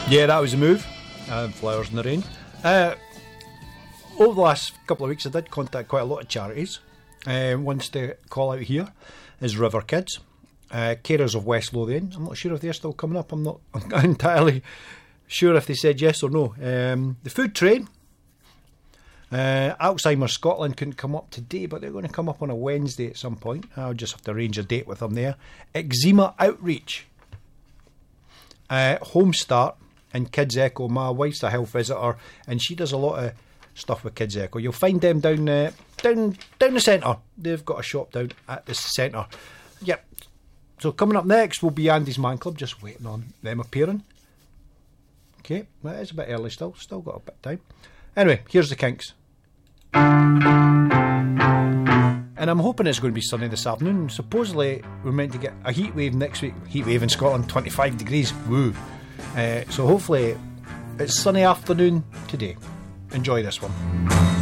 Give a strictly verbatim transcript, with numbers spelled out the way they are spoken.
Yeah, that was the move. Uh, Flowers in the Rain. Uh, over the last couple of weeks, I did contact quite a lot of charities. Uh, ones to call out here is River Kids, uh, Carers of West Lothian. I'm not sure if they're still coming up. I'm not I'm not entirely sure if they said yes or no. Um, the Food Train. Uh, Alzheimer's Scotland couldn't come up today, but they're going to come up on a Wednesday at some point. I'll just have to arrange a date with them there. Eczema Outreach. Uh, Home Start and Kids Echo. My wife's a health visitor and she does a lot of stuff with Kids Echo. You'll find them down uh, down down the centre. They've got a shop down at the centre. Yep. So coming up next will be Andy's Man Club, just waiting on them appearing. Okay, well, it's a bit early still, still got a bit of time. Anyway, here's the Kinks. And I'm hoping it's going to be sunny this afternoon. Supposedly we're meant to get a heat wave next week. Heat wave in Scotland, twenty-five degrees. Woo. Uh, so hopefully it's sunny afternoon today. Enjoy this one.